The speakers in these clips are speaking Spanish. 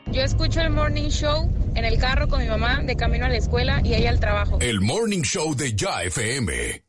Yo escucho el Morning Show en el carro con mi mamá de camino a la escuela y ella al trabajo. El Morning Show de Ya FM.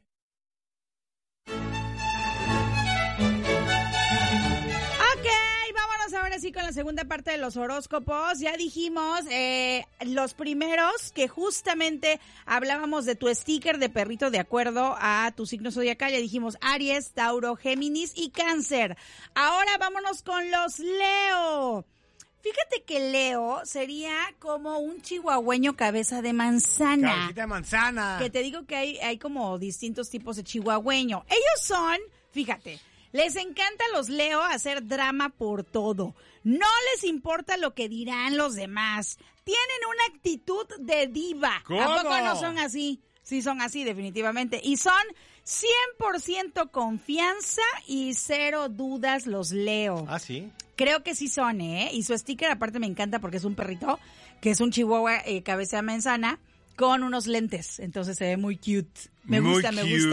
Ahora sí con la segunda parte de los horóscopos. Ya dijimos los primeros que justamente hablábamos de tu sticker de perrito de acuerdo a tu signo zodiacal. Ya dijimos Aries, Tauro, Géminis y Cáncer. Ahora vámonos con los Leo. Fíjate que Leo sería como un chihuahueño cabeza de manzana. Cabecita de manzana. Que te digo que hay como distintos tipos de chihuahueño. Ellos son, fíjate, les encanta a los Leo hacer drama por todo. No les importa lo que dirán los demás. Tienen una actitud de diva. ¿Cómo? ¿A poco no son así? Sí, son así, definitivamente. Y son 100% confianza y 0 dudas los Leo. ¿Ah, sí? Creo que sí son, ¿eh? Y su sticker aparte me encanta porque es un perrito, que es un chihuahua cabeza de manzana, con unos lentes. Entonces se ve muy cute. Me gusta.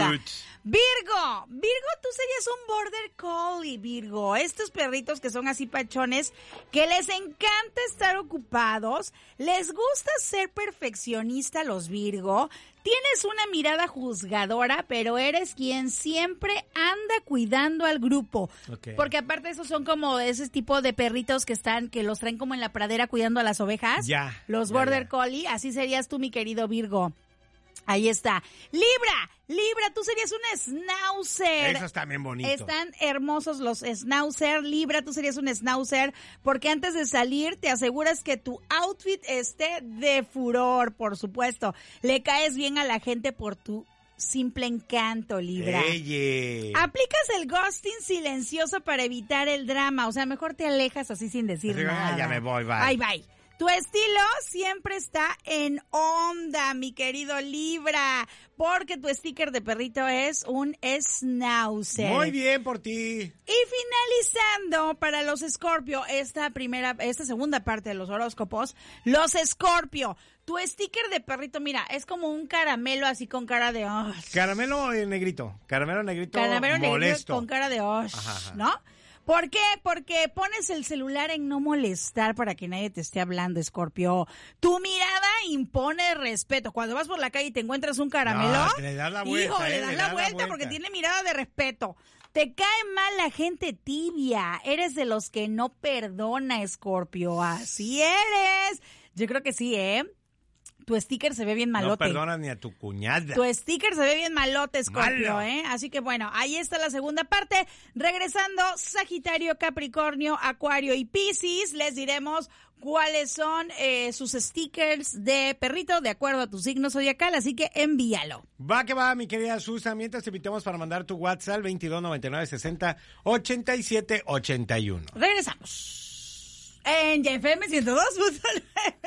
Virgo, tú serías un border collie, Virgo. Estos perritos que son así pachones, que les encanta estar ocupados, les gusta ser perfeccionista los Virgo. Tienes una mirada juzgadora, pero eres quien siempre anda cuidando al grupo. Okay. Porque aparte esos son como ese tipo de perritos que los traen como en la pradera cuidando a las ovejas. Ya. Los border collie, así serías tú, mi querido Virgo. Ahí está. Libra, tú serías un schnauzer. Eso está bien bonito. Están hermosos los schnauzer. Libra, tú serías un schnauzer porque antes de salir te aseguras que tu outfit esté de furor, por supuesto. Le caes bien a la gente por tu simple encanto, Libra. Eye. Aplicas el ghosting silencioso para evitar el drama. O sea, mejor te alejas así sin decir nada. Ya me voy, bye. Ay, bye. Tu estilo siempre está en onda, mi querido Libra, porque tu sticker de perrito es un schnauzer. Muy bien por ti. Y finalizando para los Escorpio, esta segunda parte de los horóscopos, los Escorpio. Tu sticker de perrito, mira, es como un caramelo así con cara de Caramelo negrito. Caramelo negrito molesto. molesto. Con cara de Ajá. ¿no? ¿Por qué? Porque pones el celular en no molestar para que nadie te esté hablando, Escorpio. Tu mirada impone respeto. Cuando vas por la calle y te encuentras un caramelo, le das la vuelta, hijo, le das la vuelta porque tiene mirada de respeto. Te cae mal la gente tibia. Eres de los que no perdona, Escorpio. Así eres. Yo creo que sí, ¿eh? Tu sticker se ve bien malote. No perdonas ni a tu cuñada. Tu sticker se ve bien malote, Scorpio, Malo. ¿eh? Así que bueno, ahí está la segunda parte. Regresando, Sagitario, Capricornio, Acuario y Piscis, les diremos cuáles son sus stickers de perrito de acuerdo a tu signo zodiacal, así que envíalo. Va que va, mi querida Susa. Mientras te invitamos para mandar tu WhatsApp 2299608781. Regresamos. En YFM 102.9.